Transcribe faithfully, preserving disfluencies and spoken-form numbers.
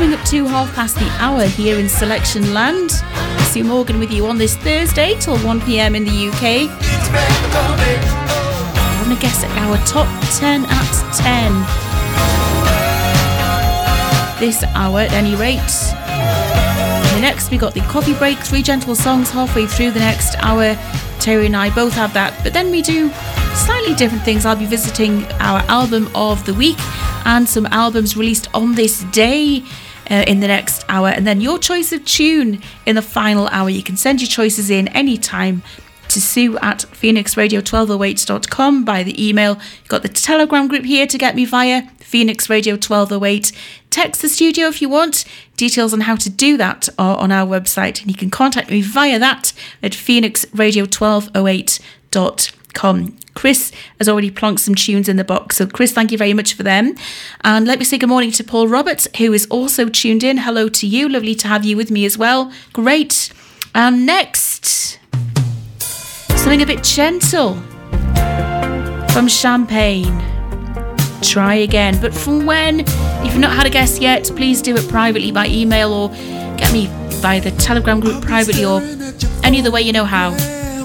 coming up to half past the hour here in Selection Land. Sue Morgan with you on this Thursday till one p.m. in the U K. I'm going to guess at our top ten at ten. This hour at any rate. In the next we got the coffee break, three gentle songs halfway through the next hour. Terry and I both have that, but then we do slightly different things. I'll be visiting our album of the week and some albums released on this day uh, in the next hour, and then your choice of tune in the final hour. You can send your choices in anytime to Sue at phoenix radio twelve oh eight dot com by the email. You've got the Telegram group here to get me via phoenix radio twelve oh eight. Text the studio if you want. Details on how to do that are on our website, and you can contact me via that at phoenix radio twelve oh eight dot com. Chris has already plonked some tunes in the box, so Chris, thank you very much for them. And let me say good morning to Paul Roberts, who is also tuned in. Hello to you, lovely to have you with me as well. Great. And next, something a bit gentle from Champagne. Try Again. But from when? If you've not had a guess yet, please do it privately by email or get me via the Telegram group privately or any other way you know how.